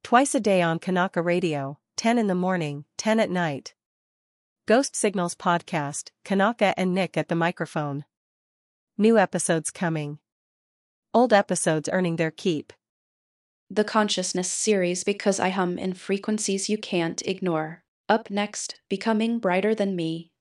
Twice a day on Kanaka Radio, 10 in the morning, 10 at night. Ghost Signals Podcast, Kanaka and Nick at the microphone. New episodes coming. Old episodes earning their keep. The Consciousness series, Because I Hum in Frequencies You Can't Ignore. Up next, Becoming Brighter Than Me.